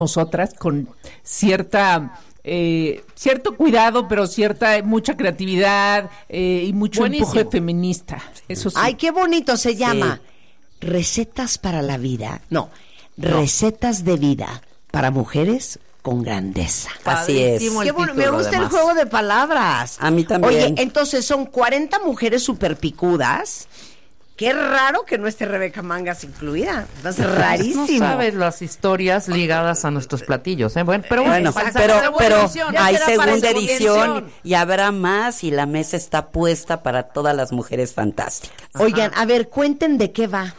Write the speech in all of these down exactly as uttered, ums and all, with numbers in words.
nosotras con cierta eh, cierto cuidado, pero cierta mucha creatividad eh, y mucho Buenísimo. empuje feminista. Eso sí. Ay, qué bonito se llama. Sí. Recetas para la vida. No, no, recetas de vida para mujeres con grandeza. Así es. Qué bueno, me gusta el juego de palabras. A mí también. Oye, entonces son cuarenta mujeres super picudas. Qué raro que no esté Rebeca Mangas incluida. Es rarísimo. No sabes las historias ligadas a nuestros platillos, ¿eh? Bueno, pero bueno, bueno pero, pero hay segunda edición y habrá más y la mesa está puesta para todas las mujeres fantásticas. Ajá. Oigan, a ver, cuenten de qué va.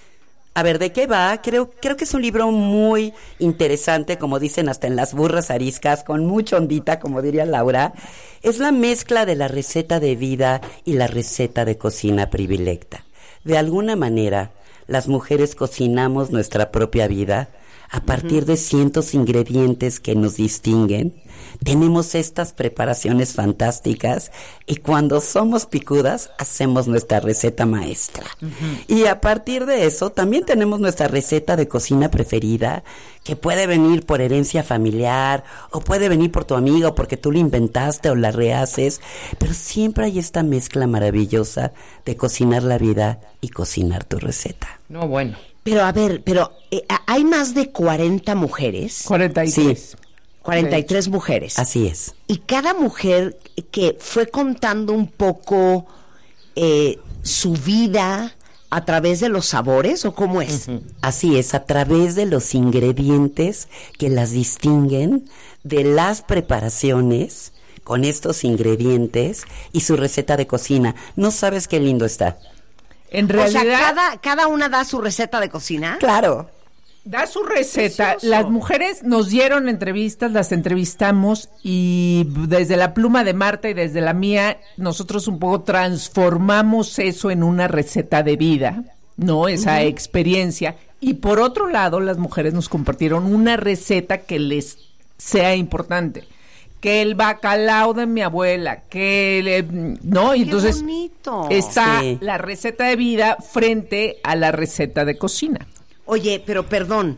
A ver, ¿de qué va? Creo, creo que es un libro muy interesante, como dicen hasta en las burras ariscas, con mucha ondita, como diría Laura. Es la mezcla de la receta de vida y la receta de cocina predilecta. De alguna manera, las mujeres cocinamos nuestra propia vida a partir uh-huh. de cientos ingredientes que nos distinguen. Tenemos estas preparaciones fantásticas y cuando somos picudas hacemos nuestra receta maestra. Uh-huh. Y a partir de eso también tenemos nuestra receta de cocina preferida, que puede venir por herencia familiar o puede venir por tu amiga o porque tú la inventaste o la rehaces, pero siempre hay esta mezcla maravillosa de cocinar la vida y cocinar tu receta. No, bueno. Pero a ver, pero eh, hay más de cuarenta mujeres. cuarenta y tres. Sí. cuarenta y tres mujeres. Así es. Y cada mujer que fue contando un poco eh, su vida a través de los sabores, ¿o cómo es? Uh-huh. Así es, a través de los ingredientes que las distinguen, de las preparaciones con estos ingredientes y su receta de cocina. ¿No sabes qué lindo está? En realidad, o sea, cada, cada una da su receta de cocina. Claro. Da su receta. Precioso. Las mujeres nos dieron entrevistas, las entrevistamos y desde la pluma de Marta y desde la mía, nosotros un poco transformamos eso en una receta de vida, ¿no? Esa uh-huh. experiencia. Y por otro lado, las mujeres nos compartieron una receta que les sea importante. Que el bacalao de mi abuela, que le, no, y entonces bonito. Está sí. la receta de vida frente a la receta de cocina. Oye, pero perdón.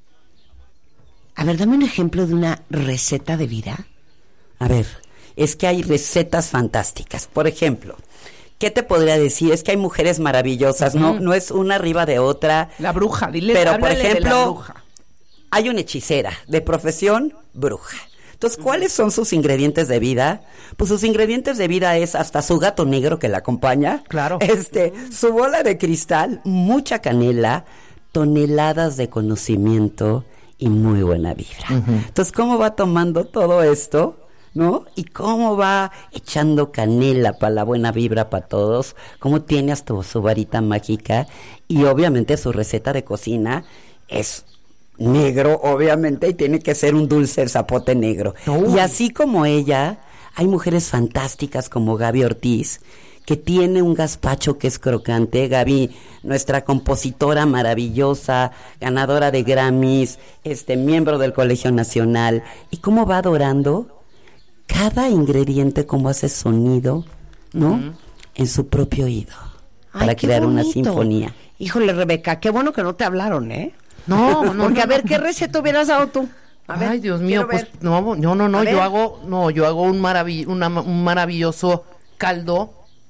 A ver, dame un ejemplo de una receta de vida. A ver, es que hay recetas fantásticas. Por ejemplo, ¿qué te podría decir? Es que hay mujeres maravillosas, uh-huh. no, no es una arriba de otra. La bruja, dile. Pero por ejemplo, de la bruja. Hay una hechicera de profesión bruja. Entonces, ¿cuáles son sus ingredientes de vida? Pues sus ingredientes de vida es hasta su gato negro que la acompaña. Claro. Este, su bola de cristal, mucha canela, toneladas de conocimiento y muy buena vibra. Uh-huh. Entonces, ¿cómo va tomando todo esto, no? Y cómo va echando canela para la buena vibra para todos. Cómo tiene hasta su varita mágica. Y obviamente su receta de cocina es negro, obviamente, y tiene que ser un dulce zapote negro. Uy. Y así como ella, hay mujeres fantásticas como Gaby Ortiz, que tiene un gazpacho que es crocante. Gaby, nuestra compositora maravillosa, ganadora de Grammys, este, miembro del Colegio Nacional. ¿Y cómo va adorando cada ingrediente, cómo hace sonido, ¿no? Uh-huh. En su propio oído, Ay, para crear bonito. Una sinfonía. Híjole, Rebeca, qué bueno que no te hablaron, ¿eh? No, no. Porque no, a ver, no. ¿qué receta hubieras dado tú? A ver, Ay, Dios mío, pues ver. no, no, no, no, A yo ver. hago, no, yo hago un marav- una, un maravilloso caldo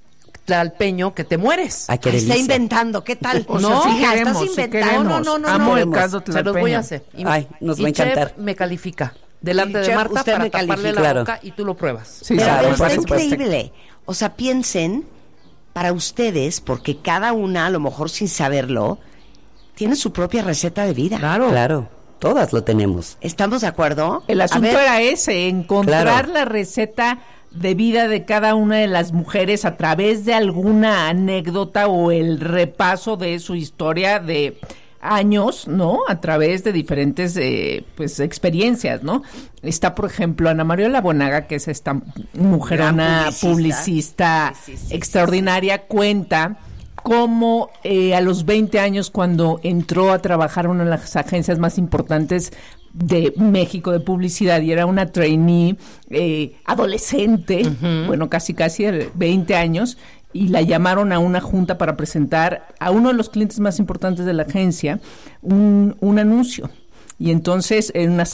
tlalpeño que te mueres. Ay, qué Ay, está delicia. inventando, ¿qué tal? O No, sea, sí hija, queremos, estás sí inventando. queremos. No, no, no, Amo no. el caldo Se los voy tlalpeño. a hacer. Y, Ay, nos y va a encantar. Chef me califica delante Y de Chef, Marta usted para me taparle califica. la Claro. boca y tú lo pruebas. Sí, Pero claro, está por supuesto. increíble. O sea, piensen, para ustedes, porque cada una, a lo mejor sin saberlo, tiene su propia receta de vida. Claro. Claro, todas lo tenemos. ¿Estamos de acuerdo? El asunto A ver, era ese, encontrar Claro. la receta de vida de cada una de las mujeres a través de alguna anécdota o el repaso de su historia de años, ¿no? A través de diferentes, eh, pues, experiencias, ¿no? Está, por ejemplo, Ana Mariola Bonaga, que es esta mujerona Gran publicista. publicista Sí, sí, sí, extraordinaria, cuenta cómo eh, a los veinte años, cuando entró a trabajar en una de las agencias más importantes de México de publicidad, y era una trainee eh, adolescente, uh-huh. bueno, casi casi de veinte años, y la llamaron a una junta para presentar a uno de los clientes más importantes de la agencia un, un anuncio. y entonces en una